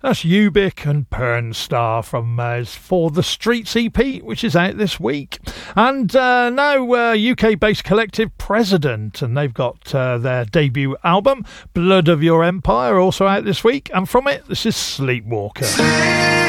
That's Ubik and Pernstar from For the Streets EP, which is out this week. And now UK-based collective President, and they've got their debut album, Blood of Your Empire, also out this week. And from it, this is Sleepwalker.